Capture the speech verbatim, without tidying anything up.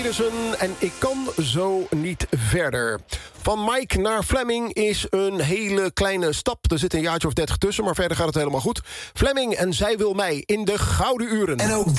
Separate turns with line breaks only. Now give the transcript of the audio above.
En ik kan zo niet verder. Van Mike naar Fleming is een hele kleine stap. Er zit een jaartje of dertig tussen, maar verder gaat het helemaal goed. Fleming en Zij wil mij in de Gouden Uren.
En ook